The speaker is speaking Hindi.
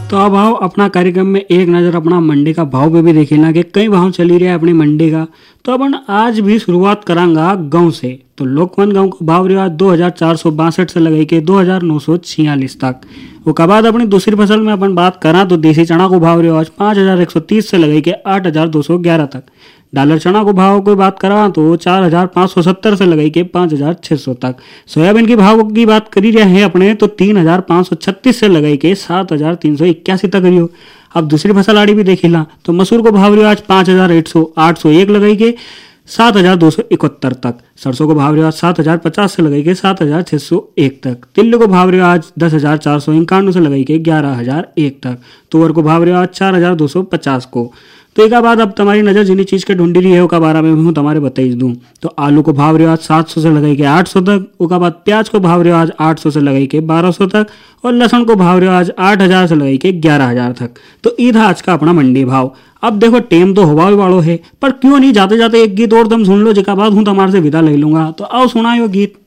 तो अब आओ अपना कार्यक्रम में एक नज़र अपना मंडी का भाव पे भी देखेला कि कई भाव चली रहा है अपनी मंडी का। तो अपन आज भी शुरुआत करांगा गांव से। तो लोकवन गांव का भाव रहा 2462 से लगाई के 2946 तक। उसके बाद अपनी दूसरी फसल में अपन बात करा तो देसी चना को भाव रहा आज 5130 से लगाई के 8211 तक। डॉलर चना को भाव की बात करा तो 4570 से लगाई के 5600 तक। सोयाबीन की भाव की बात करी रहे हैं अपने तो 3536 से लगाई के 7381 तक रही हो। अब दूसरी फसल आड़ी भी देखिला तो मसूर को भाव रहा आज 5801 लगाई के 7271 तक। सरसों को भाव रहा 7050 से लगाई के 7601 तक। तिल्ली को भाव रहा आज 10491 से लगाई के 11001 तक। तुअर को भाव रहा आज 4250 को। तो एक बाद अब तुम्हारी नजर जिन्हीं चीज के ढूंढी रही है उसका बारे में हूँ तुम्हारे बताई दूं। तो आलू को भाव रहा आज 700 से लगाई के 800 तक। उसके बाद प्याज को भाव रहा आज 800 से लगाई के 1200 तक। और लहसुन को भाव रहा आज 8000 से लगाई के 11000 तक। तो ई था आज का अपना मंडी भाव। अब देखो टेम तो हवा वालों है पर क्यों नहीं जाते जाते एक गीत और तुम सुन लो जिसका बाद हूँ तुम्हारे से विदा ले लूंगा। तो आओ सुनाओ गीत।